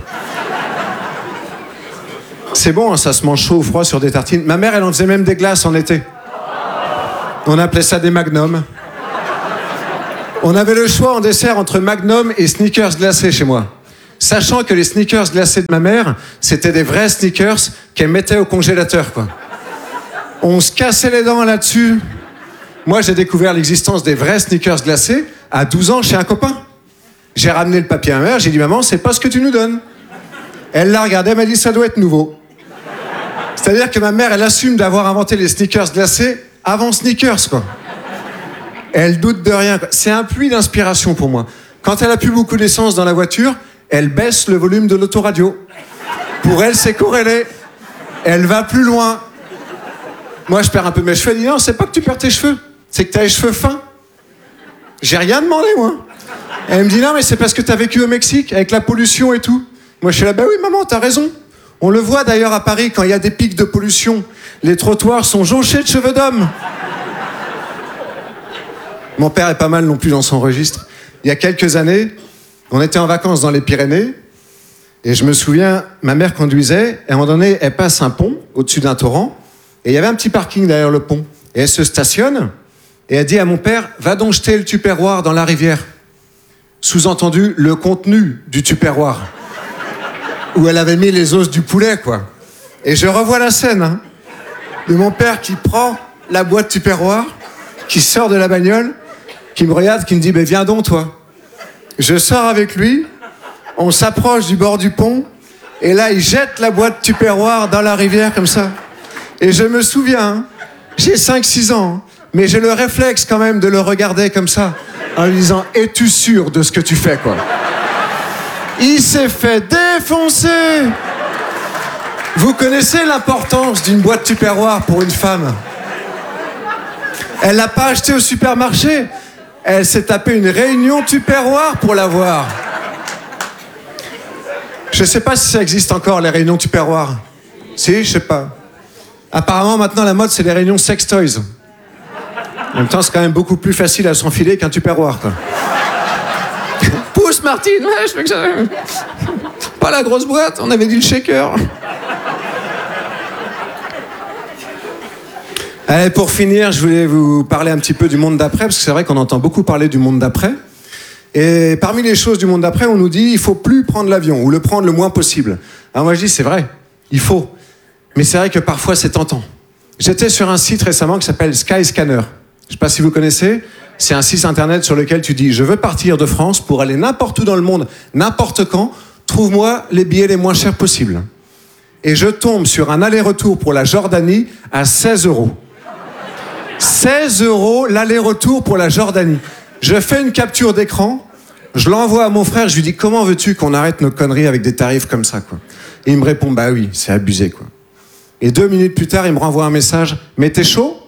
S6: C'est bon, hein, ça se mange chaud ou froid sur des tartines. Ma mère, elle en faisait même des glaces en été. On appelait ça des magnums. On avait le choix en dessert entre magnum et sneakers glacés chez moi. Sachant que les sneakers glacés de ma mère, c'était des vrais sneakers qu'elle mettait au congélateur, quoi. On se cassait les dents là-dessus. Moi, j'ai découvert l'existence des vrais sneakers glacés à douze ans chez un copain. J'ai ramené le papier à ma mère, j'ai dit « Maman, c'est pas ce que tu nous donnes. » Elle l'a regardé, elle m'a dit « Ça doit être nouveau. » C'est-à-dire que ma mère, elle assume d'avoir inventé les sneakers glacés avant sneakers, quoi. Elle doute de rien. C'est un puits d'inspiration pour moi. Quand elle a plus beaucoup d'essence dans la voiture, elle baisse le volume de l'autoradio. Pour elle, c'est corrélé. Elle va plus loin. Moi, je perds un peu mes cheveux. Elle dit non, c'est pas que tu perds tes cheveux, c'est que t'as les cheveux fins. J'ai rien demandé, moi. Elle me dit non, mais c'est parce que t'as vécu au Mexique, avec la pollution et tout. Moi, je suis là, bah oui, maman, t'as raison. On le voit d'ailleurs à Paris, quand il y a des pics de pollution, les trottoirs sont jonchés de cheveux d'hommes. Mon père est pas mal non plus dans son registre. Il y a quelques années, On était en vacances dans les Pyrénées, et je me souviens, ma mère conduisait, et à un moment donné, elle passe un pont au-dessus d'un torrent, et il y avait un petit parking derrière le pont. Et elle se stationne, et elle dit à mon père, va donc jeter le tupperware dans la rivière. Sous-entendu, le contenu du tupperware. Où elle avait mis les os du poulet, quoi. Et je revois la scène, hein, de mon père qui prend la boîte tupperware, qui sort de la bagnole, qui me regarde, qui me dit, ben viens donc, toi. Je sors avec lui, on s'approche du bord du pont, et là, il jette la boîte tupperware dans la rivière, comme ça. Et je me souviens, hein, j'ai cinq six ans, hein, mais j'ai le réflexe quand même de le regarder comme ça, en lui disant, es-tu sûr de ce que tu fais, quoi? Il s'est fait défoncer. Vous connaissez l'importance d'une boîte tupperware pour une femme? Elle l'a pas acheté au supermarché. Elle s'est tapée une réunion tupperware pour l'avoir. Je sais pas si ça existe encore, les réunions tupperware. Si, je sais pas. Apparemment, maintenant, la mode, c'est les réunions sex toys. En même temps, c'est quand même beaucoup plus facile à s'enfiler qu'un tupperware, quoi. Pousse, Martine, ouais, je fais que ça. Pas la grosse boîte, on avait dit le shaker. Allez, pour finir, je voulais vous parler un petit peu du monde d'après, parce que c'est vrai qu'on entend beaucoup parler du monde d'après. Et parmi les choses du monde d'après, on nous dit il faut plus prendre l'avion, ou le prendre le moins possible. Alors moi je dis c'est vrai, il faut. Mais c'est vrai que parfois c'est tentant. J'étais sur un site récemment qui s'appelle Skyscanner. Je sais pas si vous connaissez, c'est un site internet sur lequel tu dis je veux partir de France pour aller n'importe où dans le monde, n'importe quand, trouve-moi les billets les moins chers possibles. Et je tombe sur un aller-retour pour la Jordanie à seize euros. seize euros l'aller-retour pour la Jordanie. Je fais une capture d'écran, je l'envoie à mon frère, je lui dis comment veux-tu qu'on arrête nos conneries avec des tarifs comme ça, quoi. Et il me répond bah oui, c'est abusé, quoi. Et deux minutes plus tard, il me renvoie un message, mais t'es chaud?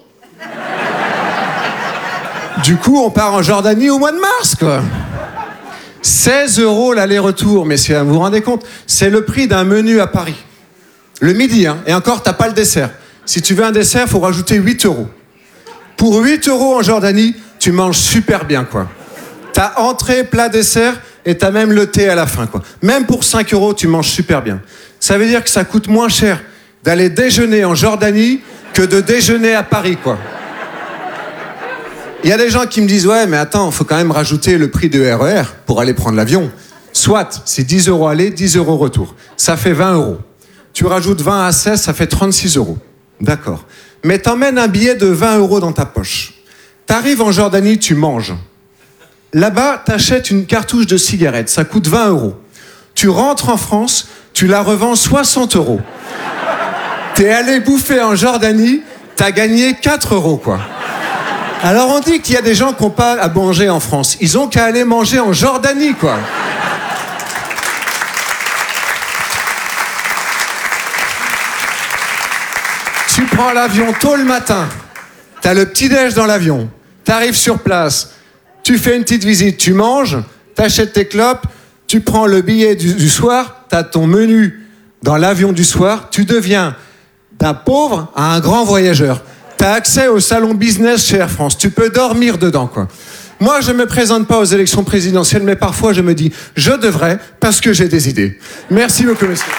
S6: Du coup, on part en Jordanie au mois de mars, quoi. seize euros l'aller-retour, messieurs, vous vous rendez compte? C'est le prix d'un menu à Paris. Le midi, hein, et encore, t'as pas le dessert. Si tu veux un dessert, faut rajouter huit euros. Pour huit euros en Jordanie, tu manges super bien, quoi. T'as entrée, plat, dessert, et t'as même le thé à la fin, quoi. Même pour cinq euros, tu manges super bien. Ça veut dire que ça coûte moins cher d'aller déjeuner en Jordanie que de déjeuner à Paris, quoi. Il y a des gens qui me disent, ouais, mais attends, faut quand même rajouter le prix de R E R pour aller prendre l'avion. Soit, c'est dix euros aller, dix euros retour. Ça fait vingt euros. Tu rajoutes vingt à seize, ça fait trente-six euros. D'accord. Mais t'emmènes un billet de vingt euros dans ta poche. T'arrives en Jordanie, tu manges. Là-bas, t'achètes une cartouche de cigarettes, ça coûte vingt euros. Tu rentres en France, tu la revends soixante euros. T'es allé bouffer en Jordanie, t'as gagné quatre euros, quoi. Alors on dit qu'il y a des gens qui n'ont pas à manger en France. Ils ont qu'à aller manger en Jordanie, quoi. Tu prends l'avion tôt le matin, t'as le petit-déj dans l'avion, t'arrives sur place, tu fais une petite visite, tu manges, t'achètes tes clopes, tu prends le billet du, du soir, t'as ton menu dans l'avion du soir, tu deviens d'un pauvre à un grand voyageur. T'as accès au salon business chez Air France, tu peux dormir dedans, quoi. Moi, je me présente pas aux élections présidentielles, mais parfois je me dis, je devrais, parce que j'ai des idées. Merci beaucoup, messieurs.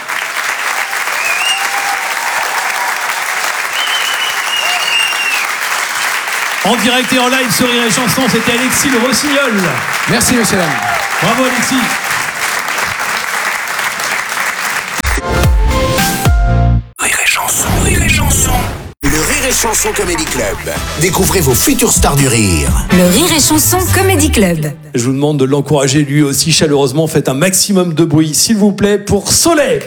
S2: En direct et en live sur Rire et Chanson, c'était Alexis Le Rossignol.
S6: Merci, monsieur Lam.
S2: Bravo, Alexis.
S3: Rire et Chanson, Rire et Chanson. Le Rire et Chanson Comedy Club. Découvrez vos futures stars du rire.
S4: Le Rire et Chanson Comedy Club.
S2: Je vous demande de l'encourager lui aussi chaleureusement. Faites un maximum de bruit, s'il vous plaît, pour Soleil.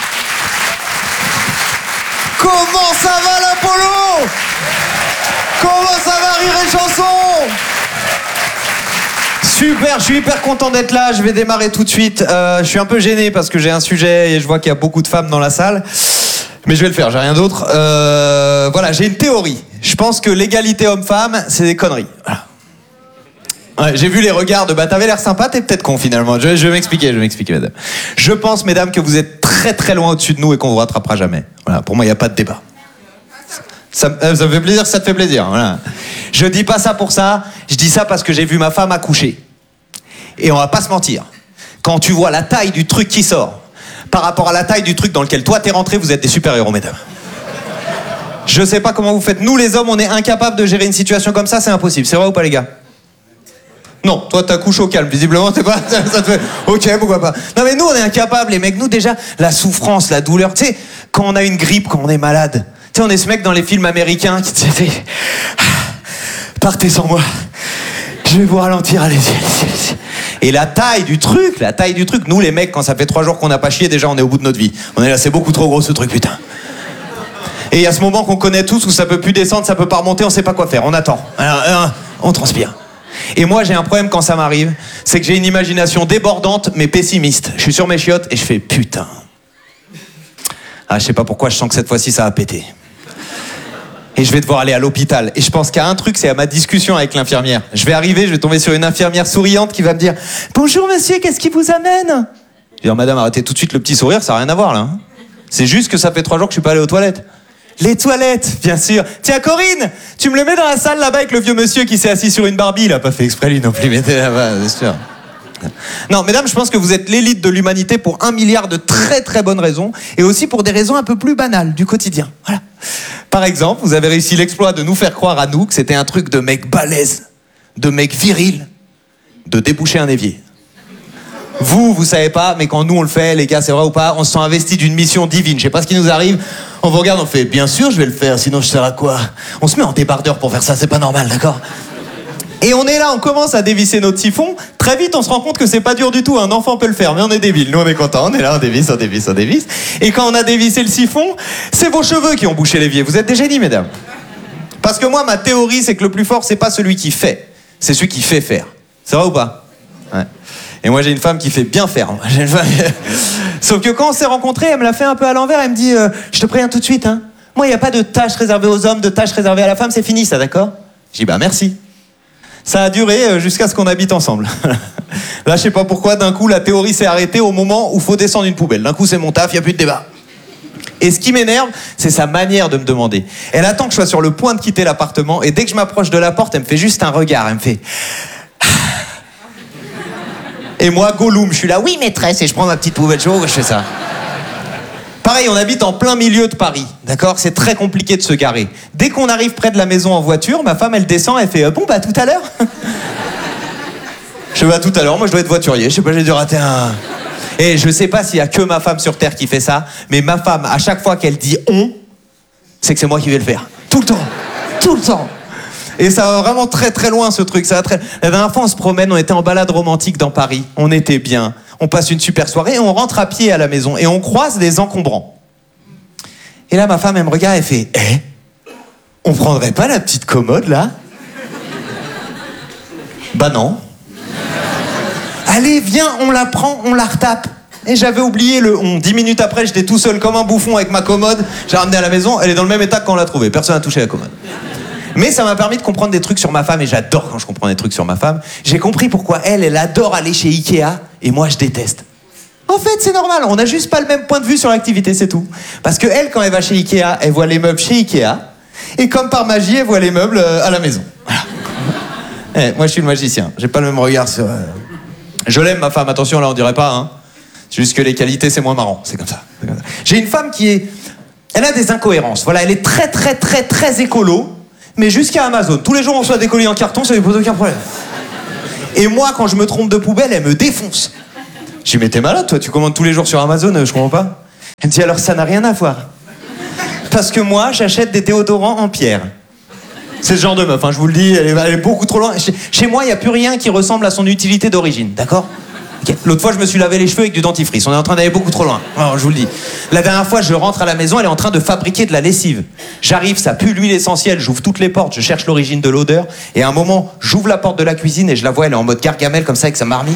S5: Comment ça va l'Apollo? Comment ça va Rire et Chanson? Super, je suis hyper content d'être là, je vais démarrer tout de suite. Euh, je suis un peu gêné parce que j'ai un sujet et je vois qu'il y a beaucoup de femmes dans la salle. Mais je vais le faire, j'ai rien d'autre. Euh, voilà, j'ai une théorie. Je pense que l'égalité homme-femme, c'est des conneries. Voilà. Ouais, j'ai vu les regards de bah t'avais l'air sympa, t'es peut-être con finalement. Je, je vais m'expliquer, je vais m'expliquer, madame. Je pense, mesdames, que vous êtes très très loin au-dessus de nous et qu'on vous rattrapera jamais. Voilà, pour moi, il n'y a pas de débat. Ça, ça me fait plaisir, ça te fait plaisir. Voilà. Je dis pas ça pour ça, je dis ça parce que j'ai vu ma femme accoucher. Et on va pas se mentir.
S7: quand tu vois la taille du truc qui sort par rapport à la taille du truc dans lequel toi t'es rentré, vous êtes des super-héros, mesdames. Je sais pas comment vous faites. Nous, les hommes, on est incapables de gérer une situation comme ça, c'est impossible. C'est vrai ou pas, les gars? Non, toi t'accouches au calme, visiblement, t'es pas... Ça, ça te fait... Ok, pourquoi pas. Non mais nous, on est incapables, les mecs. Nous, déjà, la souffrance, la douleur, tu sais, quand on a une grippe, quand on est malade, tu sais, on est ce mec dans les films américains qui te dit « Partez sans moi, je vais vous ralentir, allez-y, allez-y, allez-y. » Et la taille du truc, la taille du truc, nous, les mecs, quand ça fait trois jours qu'on n'a pas chié, déjà, on est au bout de notre vie. On est là, c'est beaucoup trop gros, ce truc, putain. Et il y a ce moment qu'on connaît tous où ça peut plus descendre, ça peut pas remonter, on sait pas quoi faire, on attend. Alors, alors, on transpire. Et moi, j'ai un problème quand ça m'arrive, c'est que j'ai une imagination débordante, mais pessimiste. Je suis sur mes chiottes et je fais putain. Ah, je sais pas pourquoi, je sens que cette fois-ci, ça va péter. Et je vais devoir aller à l'hôpital. Et je pense qu'il y a un truc, c'est à ma discussion avec l'infirmière. Je vais arriver, je vais tomber sur une infirmière souriante qui va me dire « Bonjour monsieur, qu'est-ce qui vous amène ?» Je vais dire « Madame, arrêtez tout de suite le petit sourire, ça n'a rien à voir là. Hein. C'est juste que ça fait trois jours que je suis pas allé aux toilettes. » Les toilettes, bien sûr. Tiens, Corinne, tu me le mets dans la salle là-bas avec le vieux monsieur qui s'est assis sur une Barbie. Il a pas fait exprès lui non plus, mettez là-bas, c'est sûr. Non, mesdames, je pense que vous êtes l'élite de l'humanité pour un milliard de très très bonnes raisons et aussi pour des raisons un peu plus banales du quotidien. Voilà. Par exemple, vous avez réussi l'exploit de nous faire croire à nous que c'était un truc de mec balèze, de mec viril, de déboucher un évier. Vous, vous savez pas, mais quand nous on le fait, les gars, c'est vrai ou pas, on se sent investi d'une mission divine. Je sais pas ce qui nous arrive. On vous regarde, on fait, bien sûr, je vais le faire, sinon je sers à quoi? On se met en débardeur pour faire ça, c'est pas normal, d'accord? Et on est là, on commence à dévisser notre siphon. Très vite, on se rend compte que c'est pas dur du tout. Un enfant peut le faire, mais on est débile. Nous, on est content. On est là, on dévisse, on dévisse, on dévisse. Et quand on a dévissé le siphon, c'est vos cheveux qui ont bouché l'évier. Vous êtes des génies, mesdames. Parce que moi, ma théorie, c'est que le plus fort, c'est pas celui qui fait, c'est celui qui fait faire. C'est vrai ou pas? Ouais. Et moi, j'ai une femme qui fait bien faire. J'ai une femme... Sauf que quand on s'est rencontrés, elle me l'a fait un peu à l'envers. Elle me dit, euh, je te préviens tout de suite, hein. Moi, il n'y a pas de tâches réservées aux hommes, de tâches réservées à la femme. C'est fini, ça, d'accord? Je dis, bah merci. Ça a duré jusqu'à ce qu'on habite ensemble. Là, je sais pas pourquoi, d'un coup, la théorie s'est arrêtée au moment où faut descendre une poubelle. D'un coup, c'est mon taf, il n'y a plus de débat. Et ce qui m'énerve, c'est sa manière de me demander. Elle attend que je sois sur le point de quitter l'appartement, et dès que je m'approche de la porte, elle me fait juste un regard. Elle me fait... Et moi, Gollum, je suis là, oui, maîtresse, et je prends ma petite poubelle chaude, je fais ça. Pareil, on habite en plein milieu de Paris, d'accord? C'est très compliqué de se garer. Dès qu'on arrive près de la maison en voiture, ma femme, elle descend, elle fait « Bon, bah, tout à l'heure ?» Je fais « Bah, tout à l'heure, moi, je dois être voiturier, je sais pas, j'ai dû rater un... » Et je sais pas s'il y a que ma femme sur Terre qui fait ça, mais ma femme, à chaque fois qu'elle dit « on », c'est que c'est moi qui vais le faire. Tout le temps. Tout le temps. Et ça va vraiment très très loin, ce truc. Ça va très... La dernière fois, on se promène, on était en balade romantique dans Paris. On était bien. On passe une super soirée et on rentre à pied à la maison. Et on croise des encombrants. Et là, ma femme, elle me regarde, elle fait « Eh, on prendrait pas la petite commode, là ?» Bah non. Allez, viens, on la prend, on la retape. Et j'avais oublié le on. Dix minutes après, j'étais tout seul comme un bouffon avec ma commode. J'ai ramené à la maison, elle est dans le même état que quand on l'a trouvée. Personne n'a touché la commode. Mais ça m'a permis de comprendre des trucs sur ma femme, et j'adore quand je comprends des trucs sur ma femme. J'ai compris pourquoi elle, elle adore aller chez Ikea, et moi, je déteste. En fait, c'est normal, on n'a juste pas le même point de vue sur l'activité, c'est tout. Parce que elle, quand elle va chez Ikea, elle voit les meubles chez Ikea, et comme par magie, elle voit les meubles euh, à la maison. Voilà. Eh, moi, je suis le magicien, j'ai pas le même regard sur... Euh... Je l'aime, ma femme, attention, là, on dirait pas, hein. C'est juste que les qualités, c'est moins marrant, c'est comme ça. C'est comme ça. J'ai une femme qui est... Elle a des incohérences, voilà, elle est très, très, très, très écolo, mais jusqu'à Amazon. Tous les jours, on reçoit des colis en carton, ça lui pose aucun problème. Et moi, quand je me trompe de poubelle, elle me défonce. Je dis, mais t'es malade, toi, tu commandes tous les jours sur Amazon, je comprends pas. Elle me dit, alors ça n'a rien à voir. Parce que moi, j'achète des déodorants en pierre. C'est ce genre de meuf, hein, je vous le dis, elle est, elle est beaucoup trop loin. Chez, chez moi, il n'y a plus rien qui ressemble à son utilité d'origine, d'accord? Okay. L'autre fois, je me suis lavé les cheveux avec du dentifrice. On est en train d'aller beaucoup trop loin. Alors, je vous le dis. La dernière fois, je rentre à la maison, elle est en train de fabriquer de la lessive. J'arrive, ça pue l'huile essentielle, j'ouvre toutes les portes, je cherche l'origine de l'odeur. Et à un moment, j'ouvre la porte de la cuisine et je la vois, elle est en mode Gargamel, comme ça, avec sa marmite.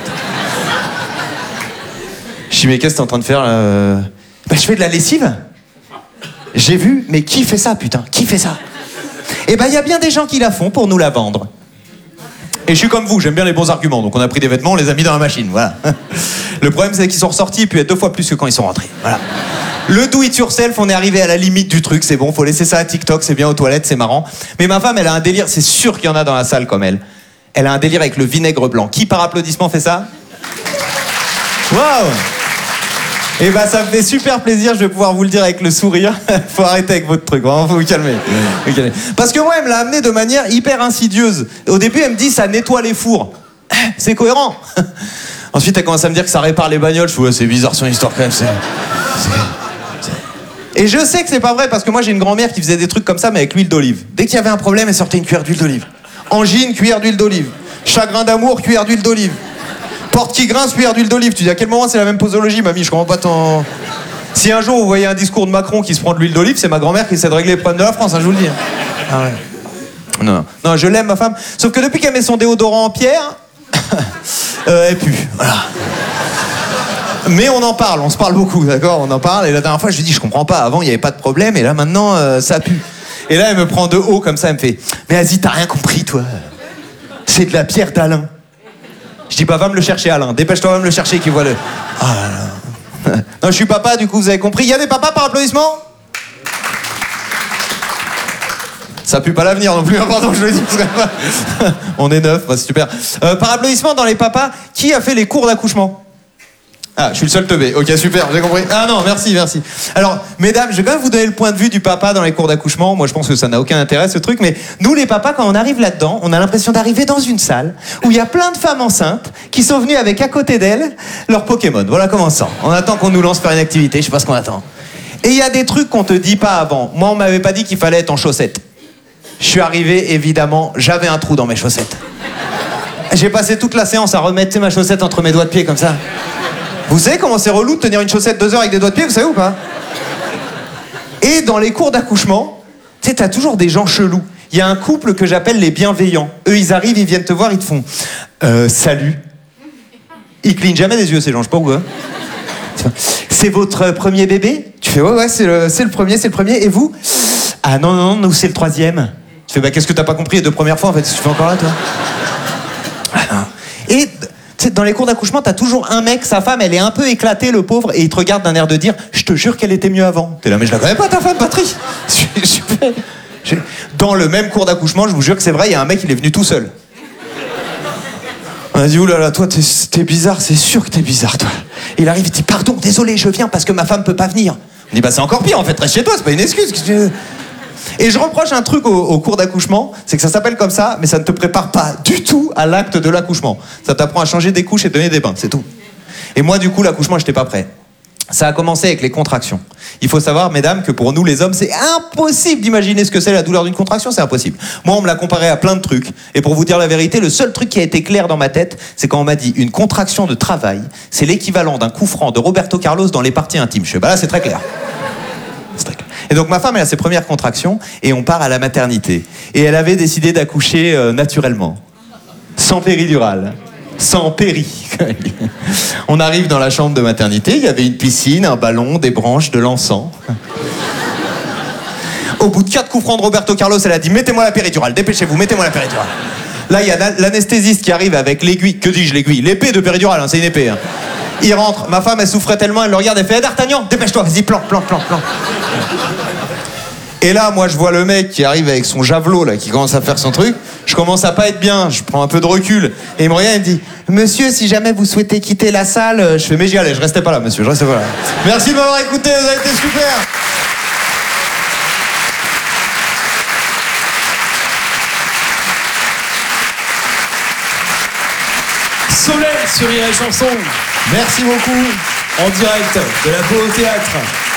S7: Je dis, mais qu'est-ce que t'es en train de faire là? Bah, je fais de la lessive. J'ai vu, mais qui fait ça, putain? Qui fait ça? Eh ben, il y a bien des gens qui la font pour nous la vendre. Et je suis comme vous, j'aime bien les bons arguments. Donc on a pris des vêtements, on les a mis dans la machine, voilà. Le problème, c'est qu'ils sont ressortis et puis deux fois plus que quand ils sont rentrés. Voilà. Le do it yourself, on est arrivé à la limite du truc, c'est bon, faut laisser ça à TikTok, c'est bien aux toilettes, c'est marrant. Mais ma femme, elle a un délire, c'est sûr qu'il y en a dans la salle comme elle. Elle a un délire avec le vinaigre blanc. Qui par applaudissement fait ça? Waouh. Et bah ça me fait super plaisir, je vais pouvoir vous le dire avec le sourire. Faut arrêter avec votre truc, vraiment, faut vous calmer. Vous calmer. Parce que moi, elle me l'a amené de manière hyper insidieuse. Au début, elle me dit ça nettoie les fours. C'est cohérent. Ensuite, elle commence à me dire que ça répare les bagnoles. Je fais ouais, c'est bizarre son histoire quand même. C'est... C'est... Et je sais que c'est pas vrai parce que moi j'ai une grand-mère qui faisait des trucs comme ça mais avec l'huile d'olive. Dès qu'il y avait un problème, elle sortait une cuillère d'huile d'olive. Angine, cuillère d'huile d'olive. Chagrin d'amour, cuillère d'huile d'olive. Porte qui grince, cuillère d'huile d'olive. Tu dis à quel moment c'est la même posologie, mamie? Je comprends pas ton... Si un jour vous voyez un discours de Macron qui se prend de l'huile d'olive, c'est ma grand-mère qui essaie de régler les problèmes de la France, hein, je vous le dis. Ah ouais. Non, non, non, je l'aime ma femme. Sauf que depuis qu'elle met son déodorant en pierre, euh, elle pue. Voilà. Mais on en parle, on se parle beaucoup, d'accord? On en parle. Et la dernière fois, je lui dis, je comprends pas. Avant, il n'y avait pas de problème, et là, maintenant, euh, ça pue. Et là, elle me prend de haut comme ça, elle me fait, mais vas-y, t'as rien compris, toi. C'est de la pierre d'Alain. Je dis, bah, va me le chercher, Alain. Dépêche-toi, va me le chercher, qui voit le. Ah là là. Non, je suis papa, du coup, vous avez compris. Il y a des papas par applaudissement? Ça pue pas l'avenir non plus, pardon, je le dis. On est neuf, bah, c'est super. Euh, par applaudissement, dans les papas, qui a fait les cours d'accouchement? Ah, je suis le seul teubé. Ok, super, j'ai compris. Ah non, merci, merci. Alors, mesdames, je vais quand même vous donner le point de vue du papa dans les cours d'accouchement. Moi, je pense que ça n'a aucun intérêt, ce truc. Mais nous, les papas, quand on arrive là-dedans, on a l'impression d'arriver dans une salle où il y a plein de femmes enceintes qui sont venues avec à côté d'elles leur Pokémon. Voilà comment on sent. On attend qu'on nous lance faire une activité, je sais pas ce qu'on attend. Et il y a des trucs qu'on te dit pas avant. Moi, on m'avait pas dit qu'il fallait être en chaussettes. Je suis arrivé, évidemment, j'avais un trou dans mes chaussettes. J'ai passé toute la séance à remettre ma chaussette entre mes doigts de pied comme ça. Vous savez comment c'est relou de tenir une chaussette deux heures avec des doigts de pied, vous savez ou pas? Et dans les cours d'accouchement, tu sais, t'as toujours des gens chelous. Il y a un couple que j'appelle les bienveillants. Eux, ils arrivent, ils viennent te voir, ils te font euh, salut. Ils clignent jamais des yeux, ces gens, je sais pas où. Hein. C'est votre premier bébé? Tu fais ouais, ouais, c'est le, c'est le premier, c'est le premier. Et vous? Ah non, non, non, nous, c'est le troisième. Tu fais bah, qu'est-ce que t'as pas compris les deux premières fois en fait? Tu fais encore là, toi? Ah non. Et. Dans les cours d'accouchement, t'as toujours un mec, sa femme, elle est un peu éclatée, le pauvre, et il te regarde d'un air de dire « Je te jure qu'elle était mieux avant. » T'es là, mais je la connais pas, ta femme, Patrick. Dans le même cours d'accouchement, je vous jure que c'est vrai, il y a un mec, il est venu tout seul. On a dit « Ouh là là, toi, t'es, t'es bizarre, c'est sûr que t'es bizarre, toi. » Il arrive, il dit « Pardon, désolé, je viens parce que ma femme peut pas venir. » On dit « Bah c'est encore pire, en fait, reste chez toi, c'est pas une excuse. » Et je reproche un truc au, au cours d'accouchement, c'est que ça s'appelle comme ça, mais ça ne te prépare pas du tout à l'acte de l'accouchement. Ça t'apprend à changer des couches et donner des bains, c'est tout. Et moi, du coup, l'accouchement, j'étais pas prêt. Ça a commencé avec les contractions. Il faut savoir, mesdames, que pour nous, les hommes, c'est impossible d'imaginer ce que c'est la douleur d'une contraction, c'est impossible. Moi, on me l'a comparé à plein de trucs. Et pour vous dire la vérité, le seul truc qui a été clair dans ma tête, c'est quand on m'a dit une contraction de travail, c'est l'équivalent d'un coup franc de Roberto Carlos dans les parties intimes. Je fais, bah là, c'est très clair. C'est très clair. Et donc ma femme, elle a ses premières contractions et on part à la maternité. Et elle avait décidé d'accoucher euh, naturellement, sans péridurale, sans péri. On arrive dans la chambre de maternité, il y avait une piscine, un ballon, des branches, de l'encens. Au bout de quatre coups francs de Roberto Carlos, elle a dit « Mettez-moi la péridurale, dépêchez-vous, mettez-moi la péridurale. » Là, il y a l'anesthésiste qui arrive avec l'aiguille. Que dis-je, l'aiguille? L'épée de péridurale, hein, c'est une épée. Hein. Il rentre, ma femme, elle souffrait tellement, elle le regarde, elle fait hey, « D'Artagnan, dépêche-toi, vas-y, plan, plan, plan, plan. » Et là, moi, je vois le mec qui arrive avec son javelot, là, qui commence à faire son truc. Je commence à pas être bien, je prends un peu de recul. Et il me regarde, il me dit « Monsieur, si jamais vous souhaitez quitter la salle... » Je fais « Mais j'y allais, je restais pas là, monsieur, je restais pas là. » Merci de m'avoir écouté, vous avez été super.
S2: Soleil sur Rire et Chanson. Merci beaucoup. En direct de la Beau au Théâtre.